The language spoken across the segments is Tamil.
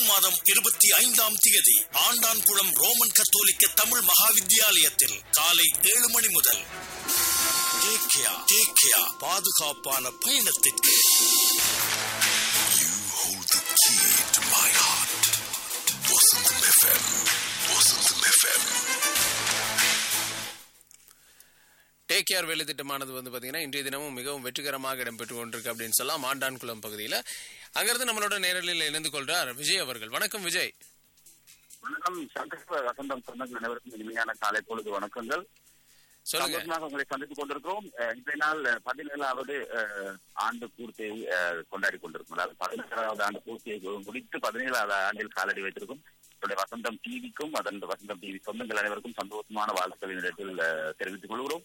மாதம் 25 ஆண்டான்குளம் ரோமன் கத்தோலிக்க தமிழ் மகாவித்தியாலயத்தில் காலை 7 மணி முதல். Take care. பாதுகாப்பான பயணத்திற்கு. You hold the key to my heart. Vasantham FM. Take care வேலை திட்டமானது பார்த்தீங்கன்னா இன்றைய தினமும் மிகவும் வெற்றிகரமாக இடம்பெற்று கொண்டிருக்கு அப்படின்னு சொல்லலாம் ஆண்டான்குளம் பகுதியில். அங்கிருந்து நம்மளோட நேரலில் இணைந்து கொள்றார் விஜய் அவர்கள். வணக்கம் விஜய். வணக்கம் சங்கர். வசந்தம் சொந்தங்கள் அனைவருக்கும் இனிமையான காலை பொழுது வணக்கங்கள். சொல்லுங்க. உங்களை சந்தித்துக் கொண்டிருக்கிறோம். இன்றைய நாள் 17வது ஆண்டு பூர்த்தியை கொண்டாடி கொண்டிருக்கும். அதாவது 16வது ஆண்டு பூர்த்தியை முடித்து 17வது ஆண்டில் காலடி வைத்திருக்கும் வசந்தம் டிவிக்கும் அதன் வசந்தம் டிவி சொந்தங்கள் அனைவருக்கும் சந்தோஷமான வாழ்த்துக்களை இடத்தில் தெரிவித்துக் கொள்கிறோம்.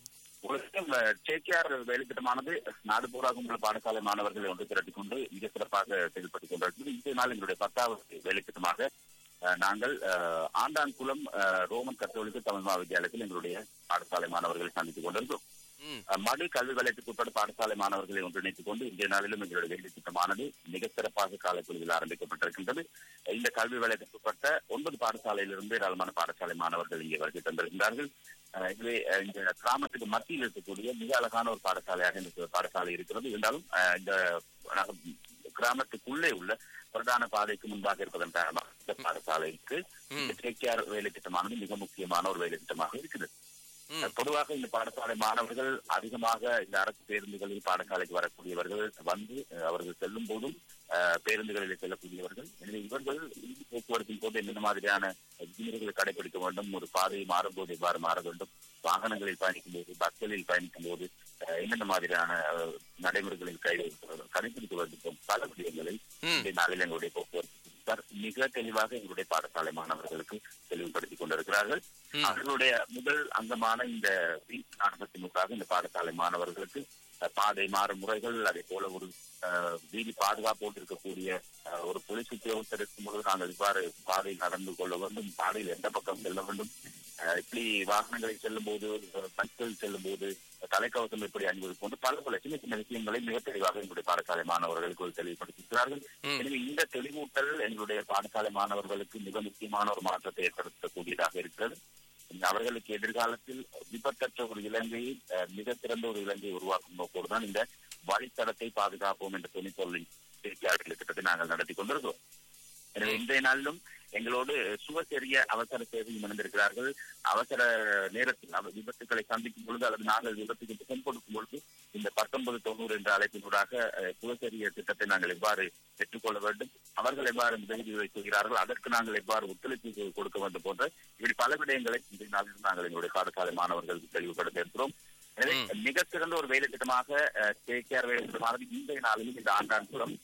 சேக்கியார் வேலை திட்டமானது நாடு பூராகும் உள்ள பாடசாலை மாணவர்களை ஒன்று திரட்டிக் கொண்டு மிக சிறப்பாக செயல்பட்டுக் கொண்டிருக்கிறது. இன்றைய நாள் எங்களுடைய 10வது வேலை திட்டமாக நாங்கள் ஆண்டான்குளம் ரோமன் கத்தோலிக்க தமிழ் மகாவித்தியாலயத்தில் எங்களுடைய பாடசாலை மாணவர்களை சந்தித்துக் கொண்டிருக்கிறோம். மடு கல்வி வலயத்துக்கு உட்பட்ட பாடசாலை மாணவர்களை ஒன்றிணைத்துக் கொண்டு இன்றைய நாளிலும் எங்களுடைய வேலை திட்டமானது மிக சிறப்பாக காலைப்பொழுதில் ஆரம்பிக்கப்பட்டிருக்கின்றது. இந்த கல்வி வலயத்துக்கு உட்பட்ட 9 பாடசாலையிலிருந்து ஏராளமான பாடசாலை மாணவர்கள் இங்கே வருகை தந்திருக்கின்றார்கள். இதுவே இந்த கிராமத்துக்கு மத்தியில் இருக்கக்கூடிய மிக அழகான ஒரு பாடசாலையாக இந்த பாடசாலை இருக்கிறது. இருந்தாலும் இந்த கிராமத்துக்குள்ளே உள்ள பிரதான பாதைக்கு முன்பாக இருப்பதன் காரணமாக இந்த பாடசாலைக்கு சேக்கியார் வேலை திட்டமானது மிக முக்கியமான ஒரு வேலை திட்டமாக இருக்கிறது. பொதுவாக இந்த பாடசாலை மாணவர்கள் அதிகமாக இந்த அரசு பேருந்துகளில் பாடசாலைக்கு வரக்கூடியவர்கள் வந்து அவர்கள் செல்லும் போதும் பேருந்துகளில் செல்லக்கூடியவர்கள். எனவே இவர்கள் போக்குவரத்தின் போது என்னென்ன மாதிரியான விதிமுறைகளை கடைபிடிக்க வேண்டும், ஒரு பாதையை மாறும்போது எவ்வாறு மாற வேண்டும், வாகனங்களில் பயணிக்கும் போது பஸ்களில் பயணிக்கும் போது என்னென்ன மாதிரியான நடைமுறைகளில் கடைபிடிக்க வேண்டும் பல விடயங்களை இந்த நாளில் எங்களுடைய போக்குவரத்து மிக தெளிவாக எங்களுடைய பாடசாலை மாணவர்களுக்கு தெளிவுபடுத்திக் கொண்டிருக்கிறார்கள். அவர்களுடைய முதல் அங்கமான இந்த நாடகத்தினூடாக இந்த பாடசாலை மாணவர்களுக்கு பாதை மாறும் முறைகள், அதே போல ஒரு வீதி பாதுகாப்போடு இருக்கக்கூடிய ஒரு போலீஸ் உத்தியோகத்தர் இருக்கும்போது நாங்கள் இவ்வாறு பாதையில் நடந்து கொள்ள வேண்டும், பாதையில் எந்த பக்கம் செல்ல வேண்டும், இப்படி வாகனங்களில் செல்லும் போது பஸ்களில் செல்லும் போது தலைக்கவசம் எப்படி அணிவது போன்று பல சின்ன சின்ன விஷயங்களை மிக தெளிவாக எங்களுடைய பாடசாலை மாணவர்களுக்கு தெளிவுபடுத்தியிருக்கிறார்கள். எனவே இந்த தெளிவூட்டல் எங்களுடைய பாடசாலை மாணவர்களுக்கு மிக முக்கியமான ஒரு மாற்றத்தை ஏற்படுத்தக்கூடியதாக இருக்கிறது. அவர்களுக்கு எதிர்காலத்தில் விபத்தற்ற ஒரு இலங்கையை மிக சிறந்த ஒரு இலங்கையை உருவாக்கும் நோக்கோடு தான் இந்த வழித்தடத்தை பாதுகாப்போம் என்ற துணைச்சொல்லின் திட்டத்தை நாங்கள் நடத்தி கொண்டிருக்கிறோம். எனவே இன்றைய நாளிலும் எங்களோடு சுவசெரிய அவசர சேவையும் இணைந்திருக்கிறார்கள். அவசர நேரத்தில் விபத்துக்களை சந்திக்கும் பொழுது அல்லது நாங்கள் விபத்துக்கு திட்டம் கொடுக்கும் பொழுது இந்த 1990 என்ற அழைப்பினூடாக சுவசெரிய திட்டத்தை நாங்கள் எவ்வாறு பெற்றுக்கொள்ள வேண்டும், அவர்கள் எவ்வாறு உதவி செய்கிறார்கள், அதற்கு நாங்கள் எவ்வாறு ஒத்துழைப்பு கொடுக்க வேண்டும் போன்ற இப்படி பல விடயங்களை இன்றைய நாளில் நாங்கள் எங்களுடைய பாடசாலை மாணவர்களுக்கு தெளிவுபடுத்த இருக்கிறோம். எனவே மிக சிறந்த ஒரு வேலை திட்டமாக சேக்கியார் வேலை திட்டமானது இன்றைய நாளிலும் இந்த ஆண்டான்குளம்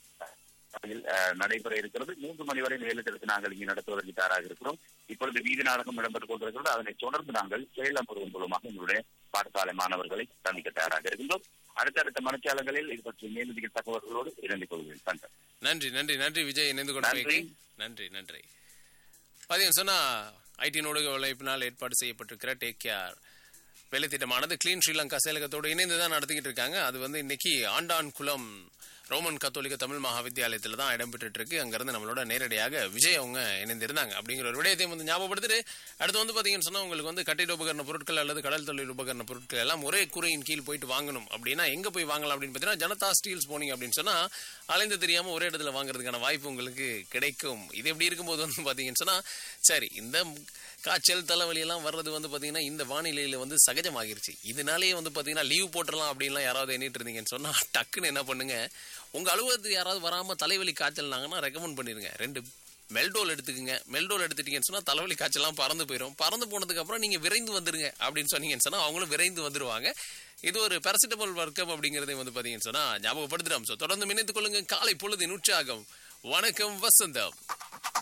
நடைபெற இருக்கிறது. 3 மணி வரை வேலை திட்டத்தை நாங்கள் இங்கு நடத்துவதற்கு தயாராக இருக்கிறோம். இப்பொழுது வீதி நாடகம் இடம்பெற்றுக் கொண்டிருக்கிறது. அதனை தொடர்ந்து நாங்கள் செயலம்பருவம் மூலமாக எங்களுடைய பாடசாலை மாணவர்களை சந்திக்க தயாராக இருக்கின்றோம். அடுத்தடுத்த மனச்சாலங்களில் இது பற்றி மேலதிக தகவல்களோடு இணைந்து கொள்கிறேன். நன்றி விஜய், இணைந்து கொண்டு நன்றி. பதியம் சொன்னா ஐடி ஊடக உழைப்பினால் ஏற்பாடு செய்யப்பட்டிருக்கிற டேக் கேர் வேலை திட்டமானது கிளீன் ஸ்ரீலங்கா செயலகத்தோடு இணைந்துதான் நடத்திக்கிட்டு இருக்காங்க. அது இன்னைக்கு ஆண்டான்குளம் ரோமன் கத்தோலிக்க தமிழ் மகாவித்தியாலயத்தில் தான் இடம்பெற்று இருக்கு. அங்கிருந்து நம்மளோட நேரடியாக விஜய் அவங்க இணைந்திருந்தாங்க அப்படிங்கிற ஒரு விடயத்தையும் ஞாபகப்படுத்திட்டு அடுத்து பாத்தீங்கன்னு சொன்னா உங்களுக்கு கட்டிட உபகரண பொருட்கள் அல்லது கடல் தொழில் உபகரண பொருட்கள் எல்லாம் ஒரே குறையின் கீழ் போயிட்டு வாங்கணும் அப்படின்னா எங்க போய் வாங்கலாம் அப்படின்னு பாத்தீங்கன்னா ஜனதா ஸ்டீல்ஸ் போனீங்க அப்படின்னு சொன்னா அலைந்து தெரியாம ஒரே இடத்துல வாங்குறதுக்கான வாய்ப்பு உங்களுக்கு கிடைக்கும். இது எப்படி இருக்கும்போது பாத்தீங்கன்னு சொன்னா சரி, இந்த காய்ச்சல் தலைவலி எல்லாம் வர்றது பாத்தீங்கன்னா இந்த வானிலையில சகஜமாகிருச்சு. இதனாலேயே பாத்தீங்கன்னா லீவ் போட்டுடலாம் அப்படின்லாம் யாராவது எண்ணிட்டு இருந்தீங்கன்னு சொன்னா டக்குன்னு என்ன பண்ணுங்க, உங்க அலுவலகத்துக்கு யாராவது வராம தலைவலி காய்ச்சல்னாங்கன்னா ரெக்கமெண்ட் பண்ணிருங்க. 2 மெல்டோல் எடுத்துக்கங்க. மெல்டோல் எடுத்துட்டீங்கன்னு சொன்னா தலைவலி காய்ச்சல்லாம் பறந்து போயிடும். பறந்து போனதுக்கு அப்புறம் நீங்க விரைந்து வந்துருங்க அப்படின்னு சொன்னீங்கன்னு சொன்னா அவங்களும் விரைந்து வந்துருவாங்க. இது ஒரு பாராசிட்டமால் வர்க்கம் அப்படிங்கறதையும் பாத்தீங்கன்னு சொன்னா ஞாபகப்படுத்துறோம். தொடர்ந்து இணைத்துக் கொள்ளுங்க. காலை பொழுதின் உற்சாகம். வணக்கம் வசந்தம்.